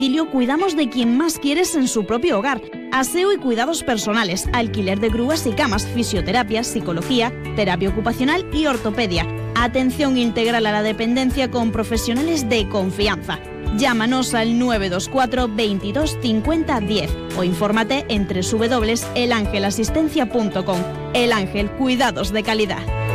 cuidamos de quien más quieres en su propio hogar. Aseo y cuidados personales, alquiler de grúas y camas, fisioterapia, psicología, terapia ocupacional y ortopedia. Atención integral a la dependencia con profesionales de confianza. Llámanos al 924 22 50 10 o infórmate en www.elangelasistencia.com. El Ángel, cuidados de calidad.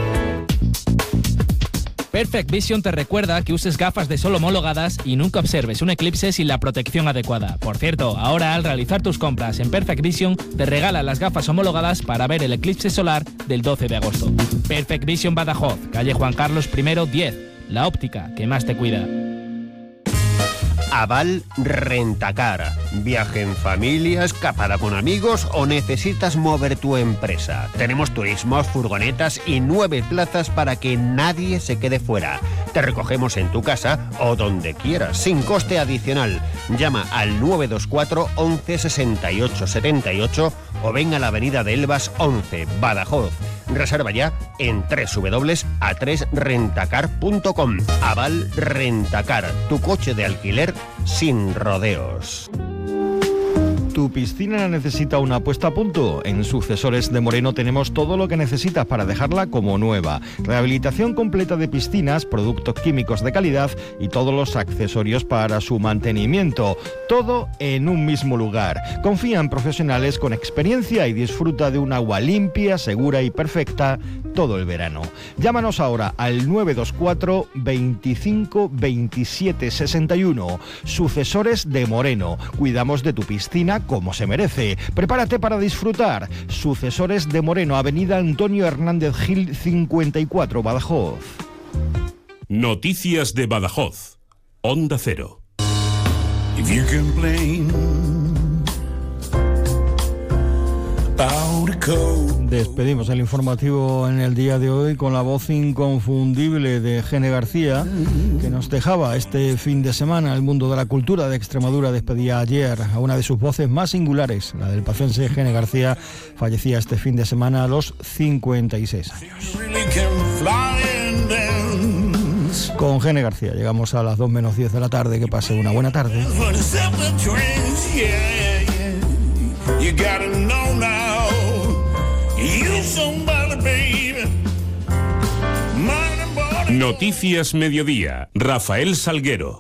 Perfect Vision te recuerda que uses gafas de sol homologadas y nunca observes un eclipse sin la protección adecuada. Por cierto, ahora al realizar tus compras en Perfect Vision te regalan las gafas homologadas para ver el eclipse solar del 12 de agosto. Perfect Vision Badajoz, calle Juan Carlos I 10, la óptica que más te cuida. Aval Rentacar. Viaje en familia, escapada con amigos o necesitas mover tu empresa. Tenemos turismos, furgonetas y 9 plazas para que nadie se quede fuera. Te recogemos en tu casa o donde quieras, sin coste adicional. Llama al 924 11 68 78 o ven a la avenida de Elvas 11, Badajoz. Reserva ya en www.a3rentacar.com. Aval Rentacar, tu coche de alquiler sin rodeos. ¿Tu piscina necesita una puesta a punto? En Sucesores de Moreno tenemos todo lo que necesitas para dejarla como nueva. Rehabilitación completa de piscinas, productos químicos de calidad y todos los accesorios para su mantenimiento. Todo en un mismo lugar. Confía en profesionales con experiencia y disfruta de un agua limpia, segura y perfecta todo el verano. Llámanos ahora al 924 25 27 61. Sucesores de Moreno. Cuidamos de tu piscina como se merece. Prepárate para disfrutar. Sucesores de Moreno, avenida Antonio Hernández Gil 54, Badajoz. Noticias de Badajoz. Onda Cero. Despedimos el informativo en el día de hoy con la voz inconfundible de Gene García, que nos dejaba este fin de semana. El mundo de la cultura de Extremadura despedía ayer a una de sus voces más singulares, la del pacense Gene García. Fallecía este fin de semana a los 56 años. Con Gene García llegamos a las 2 menos 10 de la tarde. Que pase una buena tarde. Noticias Mediodía. Rafael Salguero.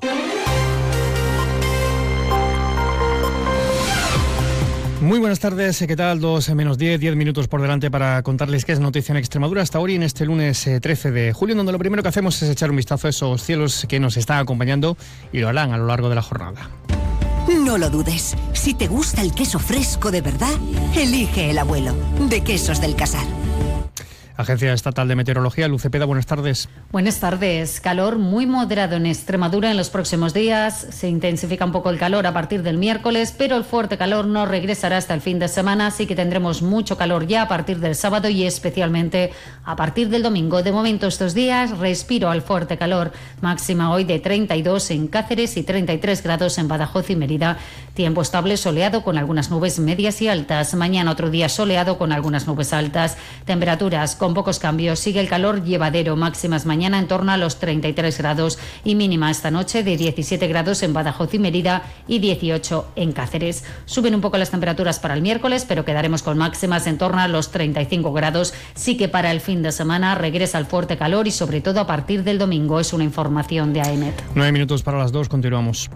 Muy buenas tardes, ¿qué tal? 2 menos 10 minutos por delante para contarles qué es noticia en Extremadura hasta hoy en este lunes 13 de julio, donde lo primero que hacemos es echar un vistazo a esos cielos que nos están acompañando y lo harán a lo largo de la jornada. No lo dudes, si te gusta el queso fresco de verdad, elige El Abuelo, de Quesos del Casar. Agencia Estatal de Meteorología, Luz Cepeda, buenas tardes. Buenas tardes. Calor muy moderado en Extremadura en los próximos días. Se intensifica un poco el calor a partir del miércoles, pero el fuerte calor no regresará hasta el fin de semana, así que tendremos mucho calor ya a partir del sábado y especialmente a partir del domingo. De momento estos días respiro al fuerte calor. Máxima hoy de 32 en Cáceres y 33 grados en Badajoz y Mérida. Tiempo estable soleado con algunas nubes medias y altas. Mañana otro día soleado con algunas nubes altas. Temperaturas con pocos cambios. Sigue el calor llevadero. Máximas mañana en torno a los 33 grados y mínima esta noche de 17 grados en Badajoz y Mérida y 18 en Cáceres. Suben un poco las temperaturas para el miércoles, pero quedaremos con máximas en torno a los 35 grados. Sí que para el fin de semana regresa el fuerte calor y sobre todo a partir del domingo. Es una información de AEMET. 9 minutos para las 2, continuamos.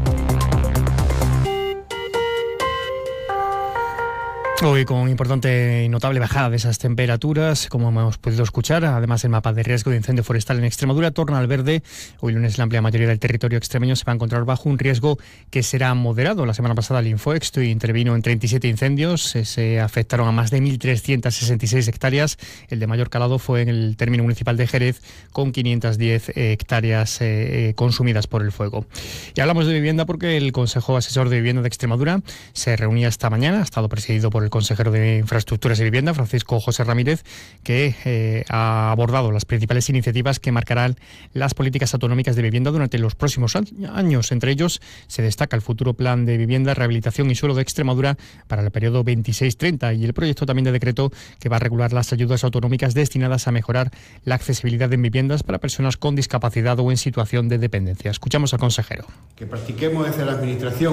Hoy con importante y notable bajada de esas temperaturas, como hemos podido escuchar. Además, el mapa de riesgo de incendio forestal en Extremadura torna al verde. Hoy lunes la amplia mayoría del territorio extremeño se va a encontrar bajo un riesgo que será moderado. La semana pasada el Infoexto intervino en 37 incendios. Se afectaron a más de 1.366 hectáreas. El de mayor calado fue en el término municipal de Jerez, con 510 hectáreas consumidas por el fuego. Y hablamos de vivienda porque el Consejo Asesor de Vivienda de Extremadura se reunía esta mañana. Ha estado presidido por el consejero de Infraestructuras y Vivienda, Francisco José Ramírez, que ha abordado las principales iniciativas que marcarán las políticas autonómicas de vivienda durante los próximos años. Entre ellos se destaca el futuro Plan de Vivienda, Rehabilitación y Suelo de Extremadura para el periodo 26-30 y el proyecto también de decreto que va a regular las ayudas autonómicas destinadas a mejorar la accesibilidad en viviendas para personas con discapacidad o en situación de dependencia. Escuchamos al consejero. Que practiquemos desde la Administración